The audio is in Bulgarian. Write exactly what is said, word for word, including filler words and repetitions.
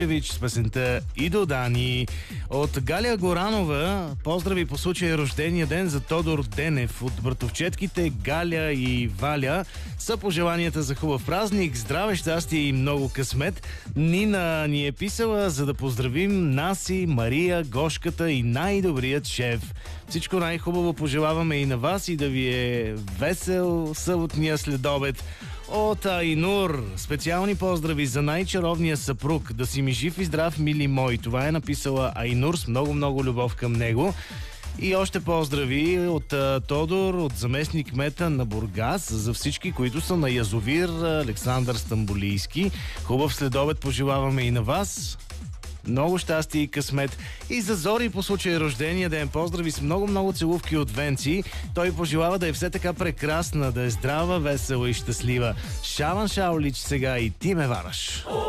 с песента "Идо Дани". От Галя Горанова поздрави по случай рождения ден за Тодор Денев. От братовчетките Галя и Валя са пожеланията за хубав празник, здраве, щастие и много късмет. Нина ни е писала, за да поздравим Наси, Мария, Гошката и най-добрият шеф. Всичко най-хубаво пожелаваме и на вас и да ви е весел съботния следобед. От Айнур, специални поздрави за най-чаровния съпруг. Да си ми жив и здрав, мили мой. Това е написала Айнур с много-много любов към него. И още поздрави от а, Тодор, от заместник кмета на Бургас, за всички, които са на язовир Александър Стамболийски. Хубав следобед пожелаваме и на вас. Много щастие и късмет. И за Зори по случай рождения ден поздрави с много-много целувки от Венци. Той пожелава да е все така прекрасна, да е здрава, весела и щастлива. Шаван Шаулич сега и ти ме вараш.